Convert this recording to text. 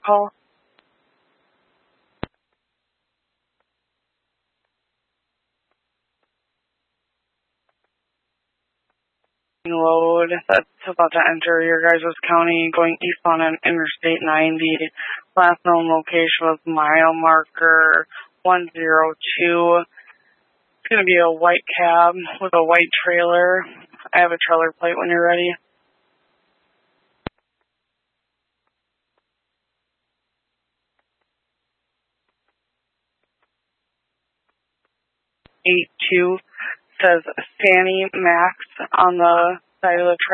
call. Load that's about to enter your guys' county going east on an Interstate 90. Last known location was mile marker 102. It's going to be a white cab with a white trailer. I have a trailer plate when you're ready. 82 says Fannie Max on the side of the trailer.